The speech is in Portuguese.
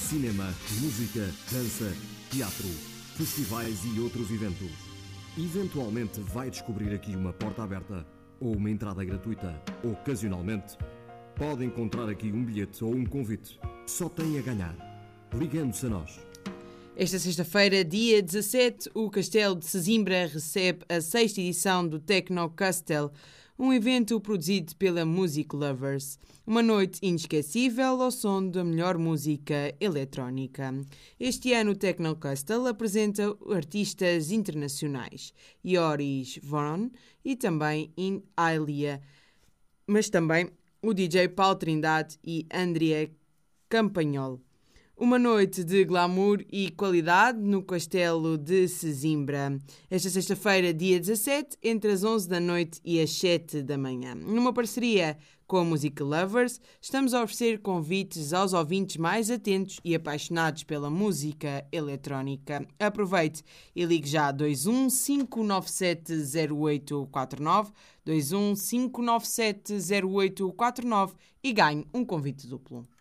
cinema, música, dança, teatro, festivais e outros eventos. Eventualmente vai descobrir aqui uma porta aberta ou uma entrada gratuita. Ocasionalmente, pode encontrar aqui um bilhete ou um convite. Só tem a ganhar, ligando-se a nós. Esta sexta-feira, dia 17, o Castelo de Sesimbra recebe a 6ª edição do Techno Castle, um evento produzido pela Music Lovers. Uma noite inesquecível ao som da melhor música eletrónica. Este ano o Techno Castle apresenta artistas internacionais, Joris Voorn e também In Ailia, mas também o DJ Paulo Trindade e Andrea Campagnol. Uma noite de glamour e qualidade no Castelo de Sesimbra. Esta sexta-feira, dia 17, entre as 11 da noite e as 7 da manhã. Numa parceria com a Music Lovers, estamos a oferecer convites aos ouvintes mais atentos e apaixonados pela música eletrónica. Aproveite e ligue já 21 597 0849, 21 597 0849 e ganhe um convite duplo.